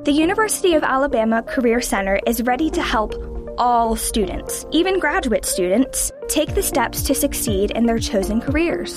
The University of Alabama Career Center is ready to help all students, even graduate students, take the steps to succeed in their chosen careers.